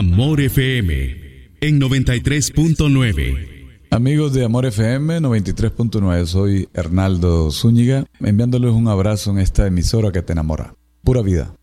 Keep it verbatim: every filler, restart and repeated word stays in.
Amor F M en noventa y tres punto nueve. Amigos de Amor F M noventa y tres punto nueve, soy Hernaldo Zúñiga, enviándoles un abrazo en esta emisora que te enamora. Pura vida.